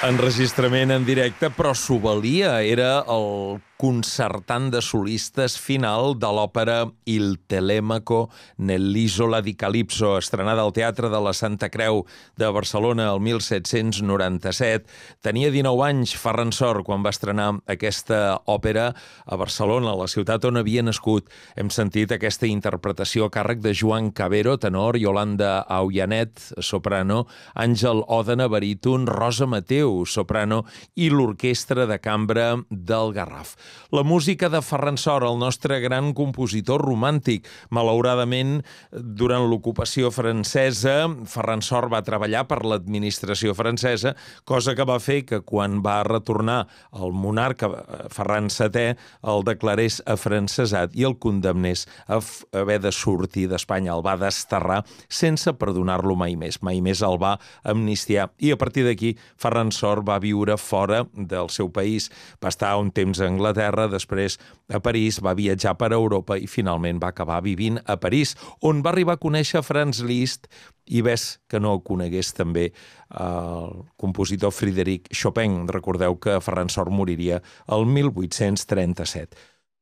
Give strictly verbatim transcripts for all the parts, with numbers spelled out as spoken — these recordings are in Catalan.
Enregistrament en directe, però s'ho valia. Era el concertant de solistes final de l'òpera Il Telèmaco nell'Isola di Calipso, estrenada al Teatre de la Santa Creu de Barcelona el mil set-cents noranta-set. Tenia dinou anys Ferran Sor quan va estrenar aquesta òpera a Barcelona, la ciutat on havia nascut. Hem sentit aquesta interpretació a càrrec de Joan Cabero, tenor, Yolanda Auianet, soprano, Àngel Òdena, baríton, Rosa Mateu, soprano, i l'Orquestra de Cambra del Garraf. La música de Ferran Sor, el nostre gran compositor romàntic. Malauradament, durant l'ocupació francesa, Ferran Sor va treballar per l'administració francesa, cosa que va fer que quan va retornar el monarca Ferran setè el declarés afrancesat i el condemnés a haver de sortir d'Espanya. El va desterrar sense perdonar-lo mai més. Mai més el va amnistiar. I a partir d'aquí, Ferran Sor va viure fora del seu país. Va estar un temps a Anglaterra, després a París, va viatjar per Europa i finalment va acabar vivint a París, on va arribar a conèixer Franz Liszt i ves que no conegués també el compositor Frédéric Chopin. Recordeu que Ferran Sor moriria el mil vuit-cents trenta-set.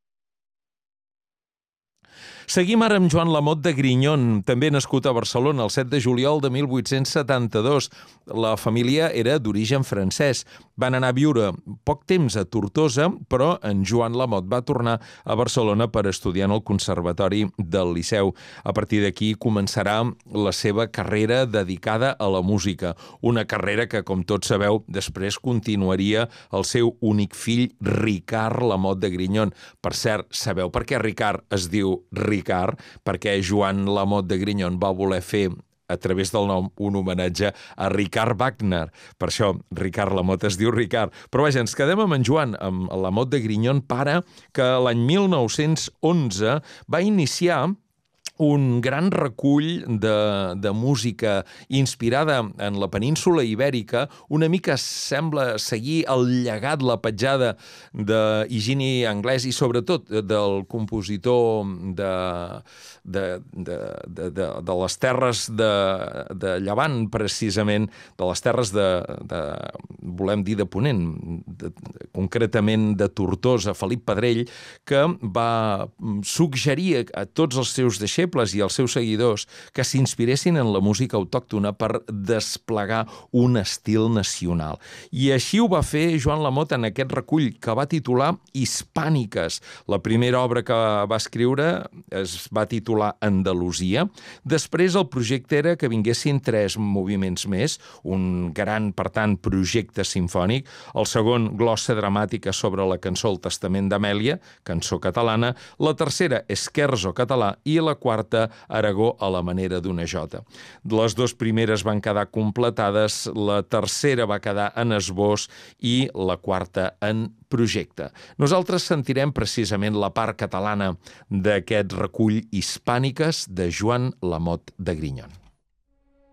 Seguim ara amb Joan Lamot de Grignon, també nascut a Barcelona el set de juliol de mil vuit-cents setanta-dos. La família era d'origen francès. Van anar a viure poc temps a Tortosa, però en Joan Lamot va tornar a Barcelona per estudiar en el Conservatori del Liceu. A partir d'aquí començarà la seva carrera dedicada a la música. Una carrera que, com tots sabeu, després continuaria el seu únic fill, Ricard Lamot de Grignon. Per cert, sabeu per què Ricard es diu Ricard? Ricard, perquè Joan Lamot de Grignon va voler fer a través del nom un homenatge a Richard Wagner. Per això Ricard Lamot es diu Ricard. Però vaja, ens quedem amb en Joan, amb Lamot de Grignon, pare, que l'any mil nou-cents onze va iniciar un gran recull de, de música inspirada en la península ibèrica. Una mica sembla seguir el llegat, la petjada d'Higini Anglès i sobretot del compositor de, de, de, de, de, de les terres de, de Llevant, precisament, de les terres de, de volem dir, de Ponent, de, de, concretament de Tortosa, Felip Pedrell, que va suggerir a tots els seus deixebles i els seus seguidors que s'inspiressin en la música autòctona per desplegar un estil nacional. I així ho va fer Joan Lamot en aquest recull que va titular Hispàniques. La primera obra que va escriure es va titular Andalusia. Després el projecte era que vinguessin tres moviments més, un gran, per tant, projecte simfònic, el segon, glossa dramàtica sobre la cançó El Testament d'Amèlia, cançó catalana, la tercera, Scherzo català, i la quarta, Aragó a la manera d'una jota. Les dues primeres van quedar completades, la tercera va quedar en esbós i la quarta en projecte. Nosaltres sentirem precisament la part catalana d'aquest recull Hispàniques de Joan Lamot de Grignon.